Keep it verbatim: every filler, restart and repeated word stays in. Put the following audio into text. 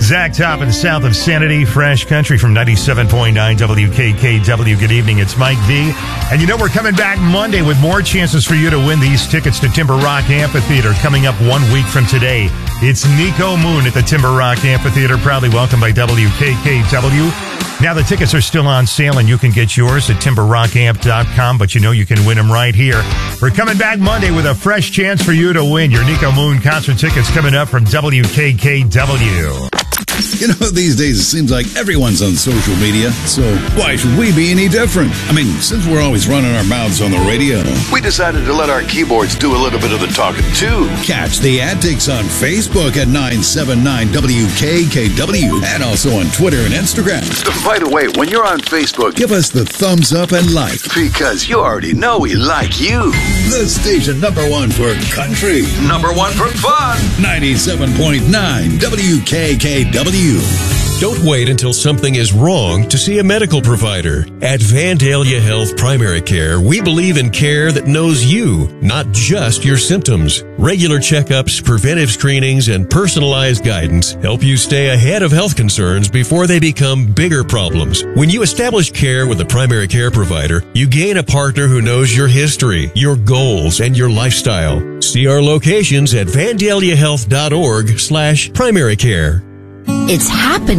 Zach Top in the south of Sanity, Fresh Country from ninety-seven point nine W K K W. Good evening, it's Mike V. And you know we're coming back Monday with more chances for you to win these tickets to Timber Rock Amphitheater coming up one week from today. It's Nico Moon at the Timber Rock Amphitheater, proudly welcomed by W K K W. Now the tickets are still on sale and you can get yours at timber rock amp dot com, but you know you can win them right here. We're coming back Monday with a fresh chance for you to win your Nico Moon concert tickets coming up from W K K W. You know, these days it seems like everyone's on social media, so why should we be any different? I mean, since we're always running our mouths on the radio, we decided to let our keyboards do a little bit of the talking, too. Catch the antics on Facebook at nine seven nine W K K W and also on Twitter and Instagram. By the way, when you're on Facebook, give us the thumbs up and like. Because you already know we like you. The station number one for country. Number one for fun. ninety-seven point nine W K K W. Don't wait until something is wrong to see a medical provider. At Vandalia Health Primary Care, we believe in care that knows you, not just your symptoms. Regular checkups, preventive screenings, and personalized guidance help you stay ahead of health concerns before they become bigger problems. When you establish care with a primary care provider, you gain a partner who knows your history, your goals, and your lifestyle. See our locations at vandalia health dot org slash primary care. It's happening.